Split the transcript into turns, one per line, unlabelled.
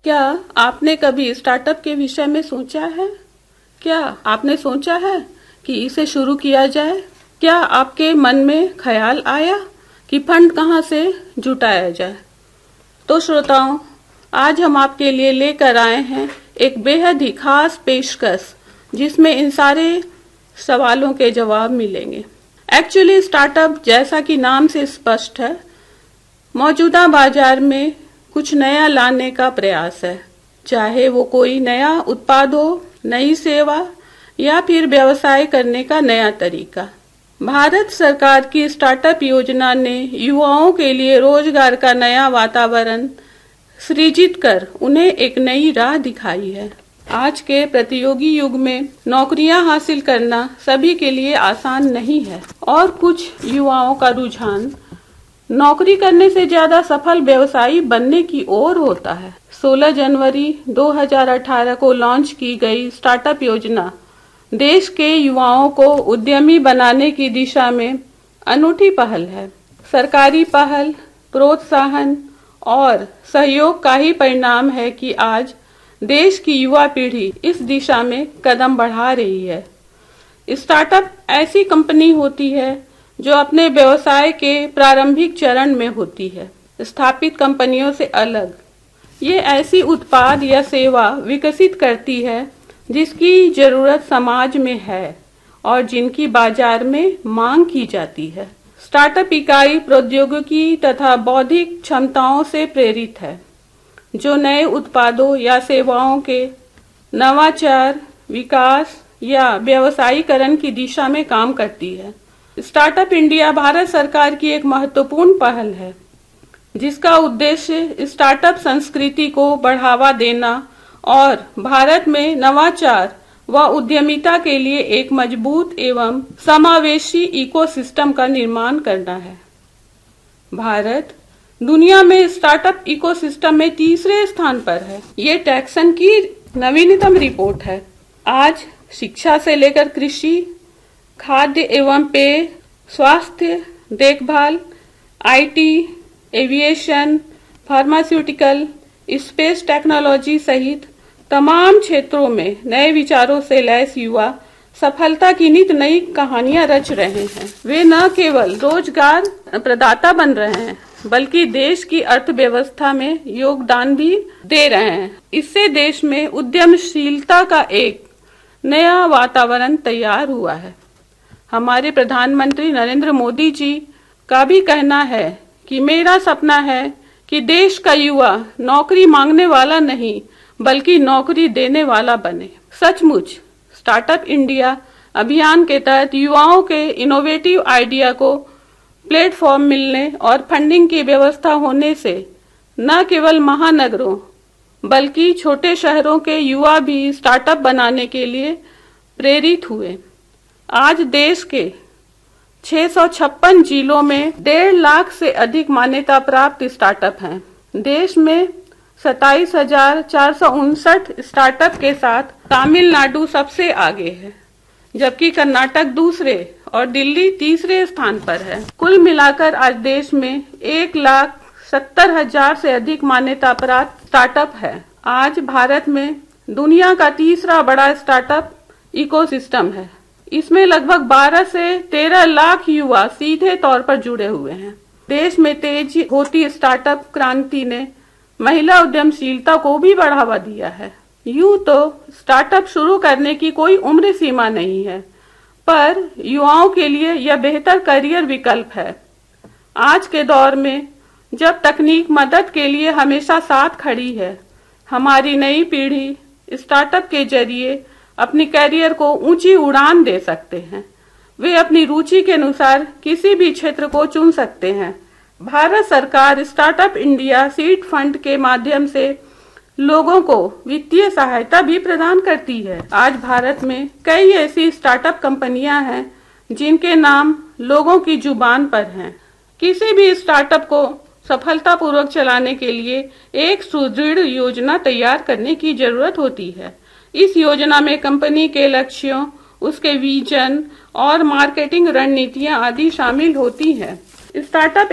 क्या आपने कभी स्टार्टअप के विषय में सोचा है? क्या आपने सोचा है कि इसे शुरू किया जाए? क्या आपके मन में ख्याल आया कि फंड कहां से जुटाया जाए? तो श्रोताओं, आज हम आपके लिए लेकर आए हैं एक बेहद ही खास पेशकश, जिसमें इन सारे सवालों के जवाब मिलेंगे। एक्चुअली स्टार्टअप, जैसा कि नाम से स्पष्ट है, मौजूदा बाजार में कुछ नया लाने का प्रयास है, चाहे वो कोई नया उत्पाद हो, नई सेवा या फिर व्यवसाय करने का नया तरीका। भारत सरकार की स्टार्टअप योजना ने युवाओं के लिए रोजगार का नया वातावरण सृजित कर उन्हें एक नई राह दिखाई है। आज के प्रतियोगी युग में नौकरियां हासिल करना सभी के लिए आसान नहीं है और कुछ युवाओं का रुझान नौकरी करने से ज्यादा सफल व्यवसायी बनने की ओर होता है। 16 जनवरी 2018 को लॉन्च की गई स्टार्टअप योजना देश के युवाओं को उद्यमी बनाने की दिशा में अनूठी पहल है। सरकारी पहल, प्रोत्साहन और सहयोग का ही परिणाम है कि आज देश की युवा पीढ़ी इस दिशा में कदम बढ़ा रही है। स्टार्टअप ऐसी कंपनी होती है जो अपने व्यवसाय के प्रारंभिक चरण में होती है। स्थापित कंपनियों से अलग ये ऐसी उत्पाद या सेवा विकसित करती है जिसकी जरूरत समाज में है और जिनकी बाजार में मांग की जाती है। स्टार्टअप इकाई प्रौद्योगिकी तथा बौद्धिक क्षमताओं से प्रेरित है, जो नए उत्पादों या सेवाओं के नवाचार, विकास या व्यवसायीकरण की दिशा में काम करती है। स्टार्टअप इंडिया भारत सरकार की एक महत्वपूर्ण पहल है, जिसका उद्देश्य स्टार्टअप संस्कृति को बढ़ावा देना और भारत में नवाचार व उद्यमिता के लिए एक मजबूत एवं समावेशी इकोसिस्टम का निर्माण करना है। भारत दुनिया में स्टार्टअप इकोसिस्टम में तीसरे स्थान पर है। ये टैक्सन की नवीनतम रिपोर्ट है। आज शिक्षा से लेकर कृषि, खाद्य एवं पेय, स्वास्थ्य देखभाल, IT, aviation, pharmaceutical, space technology सहित तमाम क्षेत्रों में नए विचारों से लैस युवा सफलता की नित नई कहानियां रच रहे हैं। वे न केवल रोजगार प्रदाता बन रहे हैं, बल्कि देश की अर्थव्यवस्था में योगदान भी दे रहे हैं। इससे देश में उद्यमशीलता का एक नया वातावरण तैयार हुआ है। हमारे प्रधानमंत्री नरेंद्र मोदी जी का भी कहना है कि मेरा सपना है कि देश का युवा नौकरी मांगने वाला नहीं, बल्कि नौकरी देने वाला बने। सचमुच स्टार्टअप इंडिया अभियान के तहत युवाओं के इनोवेटिव आइडिया को प्लेटफॉर्म मिलने और फंडिंग की व्यवस्था होने से न केवल महानगरों बल्कि छोटे शहरों के युवा भी स्टार्टअप बनाने के लिए प्रेरित हुए। आज देश के 656 जिलों में 1.5 लाख से अधिक मान्यता प्राप्त स्टार्टअप हैं। देश में 27,459 स्टार्टअप के साथ तमिलनाडु सबसे आगे है, जबकि कर्नाटक दूसरे और दिल्ली तीसरे स्थान पर है। कुल मिलाकर आज देश में 1,70,000 से अधिक मान्यता प्राप्त स्टार्टअप है। आज भारत में दुनिया का तीसरा बड़ा स्टार्टअप इकोसिस्टम है। इसमें लगभग 12 से 13 लाख युवा सीधे तौर पर जुड़े हुए हैं। देश में तेज होती स्टार्टअप क्रांति ने महिला उद्यमशीलता को भी बढ़ावा दिया है। यूं तो स्टार्टअप शुरू करने की कोई उम्र सीमा नहीं है, पर युवाओं के लिए यह बेहतर करियर विकल्प है। आज के दौर में जब तकनीक मदद के लिए हमेशा साथ खड़ी है, हमारी नई पीढ़ी स्टार्टअप के जरिए अपनी करियर को ऊंची उड़ान दे सकते हैं। वे अपनी रुचि के अनुसार किसी भी क्षेत्र को चुन सकते हैं। भारत सरकार स्टार्टअप इंडिया सीड फंड के माध्यम से लोगों को वित्तीय सहायता भी प्रदान करती है। आज भारत में कई ऐसी स्टार्टअप कंपनियां हैं जिनके नाम लोगों की जुबान पर हैं। किसी भी स्टार्टअप को सफलतापूर्वक चलाने के लिए एक सुदृढ़ योजना तैयार करने की जरूरत होती है। इस योजना में कंपनी के लक्ष्यों, उसके विजन और मार्केटिंग रणनीतियां आदि शामिल होती हैं। स्टार्टअप